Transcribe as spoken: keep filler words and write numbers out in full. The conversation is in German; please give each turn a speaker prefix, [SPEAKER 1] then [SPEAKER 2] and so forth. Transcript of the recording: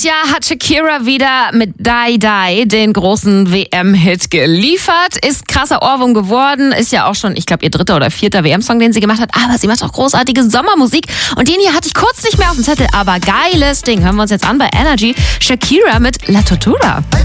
[SPEAKER 1] Dieses Jahr hat Shakira wieder mit Die Die den großen W M-Hit geliefert. Ist krasser Ohrwurm geworden. Ist ja auch schon, ich glaube, ihr dritter oder vierter W M-Song, den sie gemacht hat. Aber sie macht auch großartige Sommermusik. Und den hier hatte ich kurz nicht mehr auf dem Zettel. Aber geiles Ding. Hören wir uns jetzt an bei Energy. Shakira mit La Tortura.